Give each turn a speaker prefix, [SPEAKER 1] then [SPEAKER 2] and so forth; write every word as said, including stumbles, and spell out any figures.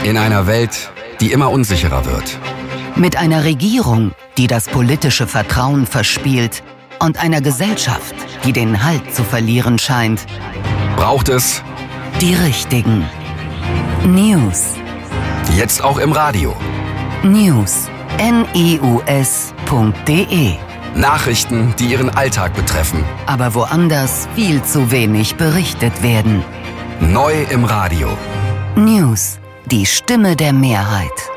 [SPEAKER 1] In einer Welt, die immer unsicherer wird.
[SPEAKER 2] Mit einer Regierung, die das politische Vertrauen verspielt und einer Gesellschaft, die den Halt zu verlieren scheint,
[SPEAKER 1] braucht es
[SPEAKER 2] die richtigen News.
[SPEAKER 1] Jetzt auch im Radio.
[SPEAKER 2] News. N E U S punkt D E.
[SPEAKER 1] Nachrichten, die Ihren Alltag betreffen.
[SPEAKER 2] Aber woanders viel zu wenig berichtet werden.
[SPEAKER 1] Neu im Radio.
[SPEAKER 2] News. Die Stimme der Mehrheit.